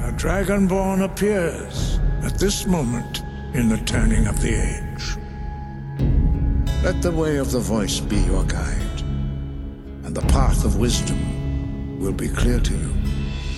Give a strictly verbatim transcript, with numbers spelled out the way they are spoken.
A Dragonborn appears at this moment in the turning of the age. Let the way of the voice be your guide, and the path of wisdom will be clear to you.